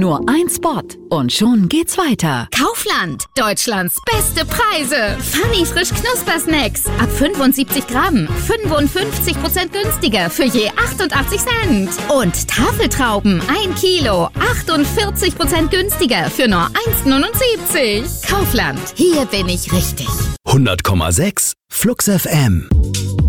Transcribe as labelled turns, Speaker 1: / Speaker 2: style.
Speaker 1: Nur ein Spot und schon geht's weiter.
Speaker 2: Kaufland, Deutschlands beste Preise. Funny frisch Knuspersnacks. Ab 75 Gramm, 55% günstiger für je 88 Cent. Und Tafeltrauben, 1 Kilo, 48% günstiger für nur 1,79. Kaufland, hier bin ich richtig.
Speaker 3: 100,6 Flux FM.